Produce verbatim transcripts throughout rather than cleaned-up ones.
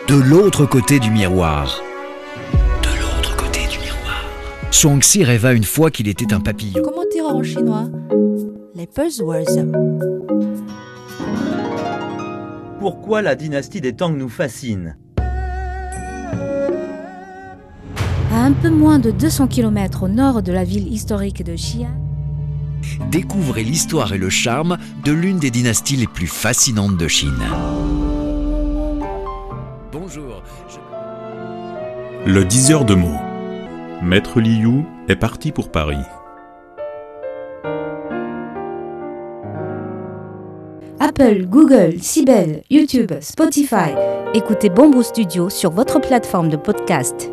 De l'autre côté du miroir. De l'autre côté du miroir. Zhuangzi rêva une fois qu'il était un papillon. Comment dire en chinois? Les buzzwords. Pourquoi la dynastie des Tang nous fascine? À un peu moins de deux cents kilomètres au nord de la ville historique de Xi'an, Découvrez l'histoire et le charme de l'une des dynasties les plus fascinantes de Chine. Bonjour. Je... Le diseur de mots. Maître Liu est parti pour Paris. Apple, Google, Sibel, YouTube, Spotify. Écoutez Bamboo Studio sur votre plateforme de podcast.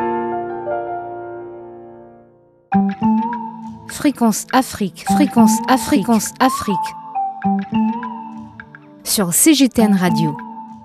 Fréquence Afrique, fréquence Afrique, fréquence Afrique. Sur C G T N Radio.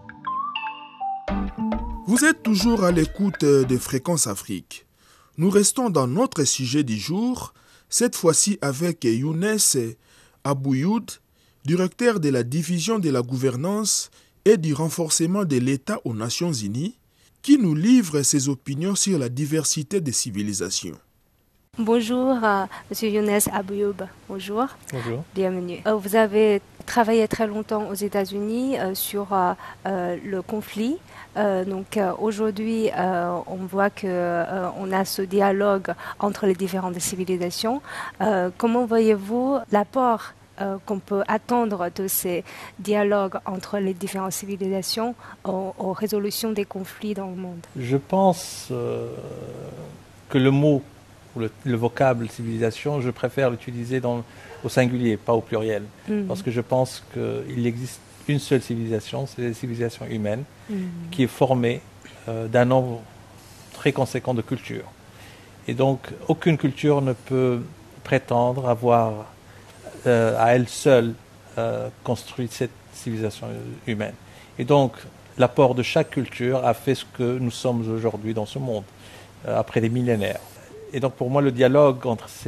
Vous êtes toujours à l'écoute de Fréquence Afrique. Nous restons dans notre sujet du jour, cette fois-ci avec Younes Abouyoud, directeur de la division de la gouvernance et du renforcement de l'État aux Nations Unies, qui nous livre ses opinions sur la diversité des civilisations. Bonjour, euh, Monsieur Younes Abouyoud. Bonjour. Bonjour. Bienvenue. Euh, vous avez travaillé très longtemps aux États-Unis euh, sur euh, euh, le conflit. Euh, donc euh, aujourd'hui, euh, on voit que euh, on a ce dialogue entre les différentes civilisations. Euh, comment voyez-vous l'apport euh, qu'on peut attendre de ces dialogues entre les différentes civilisations aux, aux résolutions des conflits dans le monde? Je pense euh, que le mot Le, le vocable civilisation, je préfère l'utiliser dans, au singulier, pas au pluriel. Mmh. Parce que je pense qu'il existe une seule civilisation, c'est la civilisation humaine, mmh. qui est formée euh, d'un nombre très conséquent de cultures. Et donc, aucune culture ne peut prétendre avoir euh, à elle seule euh, construit cette civilisation humaine. Et donc, l'apport de chaque culture a fait ce que nous sommes aujourd'hui dans ce monde, euh, après des millénaires. Et donc pour moi, le dialogue entre ces